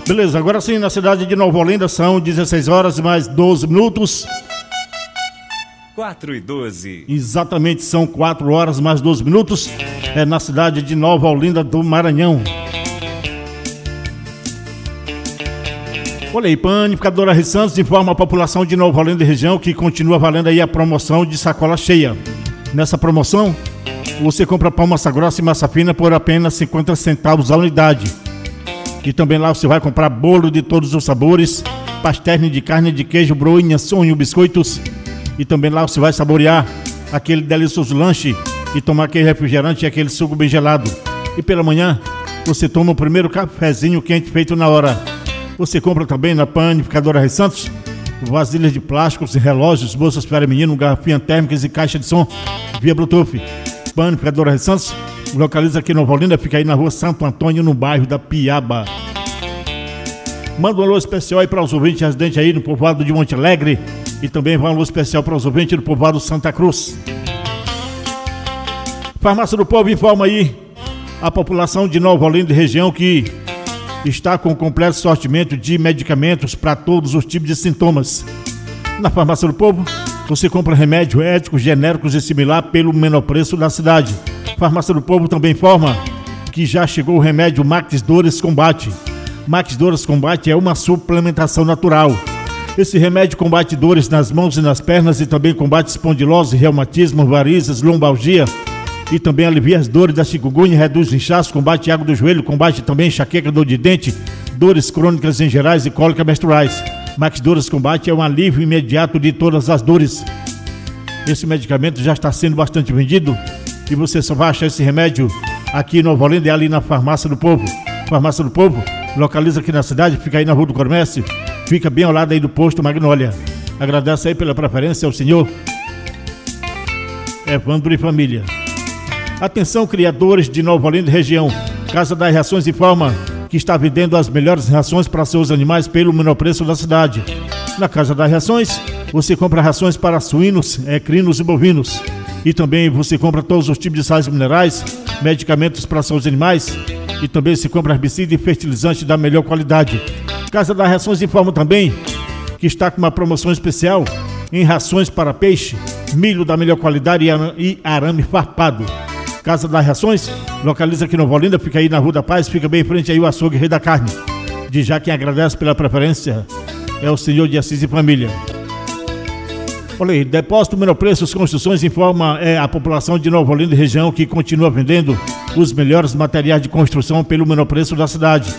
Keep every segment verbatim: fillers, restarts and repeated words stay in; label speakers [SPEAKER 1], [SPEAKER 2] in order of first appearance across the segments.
[SPEAKER 1] Beleza, agora sim, na cidade de Nova Olinda são dezesseis horas mais doze minutos.
[SPEAKER 2] quatro e doze.
[SPEAKER 1] Exatamente, são quatro horas mais doze minutos. É na cidade de Nova Olinda do Maranhão. Olha aí, Panificadora Rei Santos informa a população de Nova Olinda e região que continua valendo aí a promoção de sacola cheia. Nessa promoção, você compra pão massa grossa e massa fina por apenas cinquenta centavos a unidade. E também lá você vai comprar bolo de todos os sabores, pastéis de carne, de queijo, broinha, sonho, biscoitos. E também lá você vai saborear aquele delicioso lanche e tomar aquele refrigerante e aquele suco bem gelado. E pela manhã, você toma o primeiro cafezinho quente feito na hora. Você compra também na Panificadora Rei Santos vasilhas de plásticos, relógios, bolsas para menino, garrafinhas térmicas e caixa de som via Bluetooth. Panificadora Rei Santos localiza aqui em Nova Olinda, fica aí na rua Santo Antônio, no bairro da Piaba. Manda um alô especial aí para os ouvintes residentes aí no povoado de Monte Alegre e também um alô especial para os ouvintes do povoado Santa Cruz. Farmácia do Povo informa aí a população de Nova Olinda e região que está com completo sortimento de medicamentos para todos os tipos de sintomas. Na Farmácia do Povo, você compra remédios éticos, genéricos e similar pelo menor preço da cidade. Farmácia do Povo também informa que já chegou o remédio Max Dores Combate. Max Dores Combate é uma suplementação natural. Esse remédio combate dores nas mãos e nas pernas e também combate espondilose, reumatismo, varizes, lombalgia e também alivia as dores da chikungunya, reduz inchaço, combate água do joelho, combate também enxaqueca, dor de dente, dores crônicas em gerais e cólicas menstruais. Max Dores Combate é um alívio imediato de todas as dores. Esse medicamento já está sendo bastante vendido e você só vai achar esse remédio aqui em Nova Olinda e ali na Farmácia do Povo. Farmácia do Povo localiza aqui na cidade, fica aí na Rua do Comércio, fica bem ao lado aí do posto Magnólia. Agradeço aí pela preferência ao senhor Evandro e família. Atenção, criadores de Nova Olinda e região. Casa das Rações informa que está vendendo as melhores rações para seus animais pelo menor preço da cidade. Na Casa das Rações, você compra rações para suínos, equinos e bovinos. E também você compra todos os tipos de sais minerais, medicamentos para seus animais. E também se compra herbicida e fertilizante da melhor qualidade. Casa das Rações informa também que está com uma promoção especial em rações para peixe, milho da melhor qualidade e arame farpado. Casa das Rações, localiza aqui em Nova Olinda, fica aí na Rua da Paz, fica bem em frente aí o açougue Rei da Carne. De já quem agradece pela preferência é o senhor de Assis e família. Olha aí, Depósito Menor Preços Construções informa é, a população de Nova Olinda e região que continua vendendo os melhores materiais de construção pelo menor preço da cidade.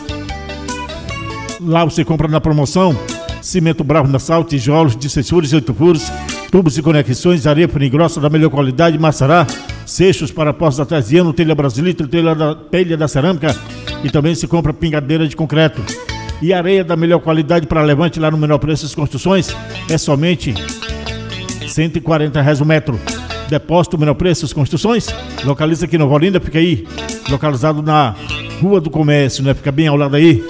[SPEAKER 1] Lá você compra na promoção cimento bravo na sal, tijolos de seis furos e oito furos, tubos e conexões, areia fina e grossa da melhor qualidade, maçará, seixos para postos artesianos, telha brasilita, telha da, telha da cerâmica e também se compra pingadeira de concreto. E areia da melhor qualidade para levante lá no menor preço das construções é somente cento e quarenta reais o metro. Depósito Menor Preços Construções, localiza aqui em Nova Olinda, fica aí, localizado na Rua do Comércio, né? Fica bem ao lado aí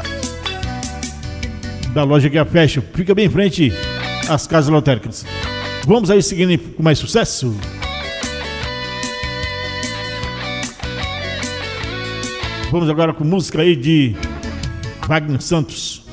[SPEAKER 1] da loja que é a Fashion, fica bem em frente às casas lotéricas. Vamos aí seguindo com mais sucesso. Vamos agora com música aí de Wagner Santos.